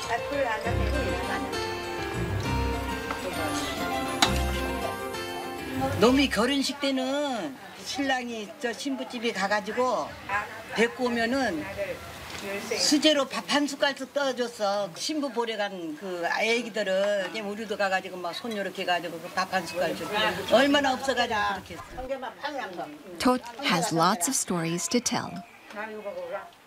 놈이 결혼식 때는 신랑이 저 신부집에 가가지고 뵙고 오면은 수제로 밥 한 숟갈씩 떠줬어. 신부 보러 간 그 애기들은 우리도 가가지고 막 손 이렇게 가지고 밥 한 숟갈 줘. 얼마나 없어가지고 그렇게 했어. Tot has lots of stories to tell.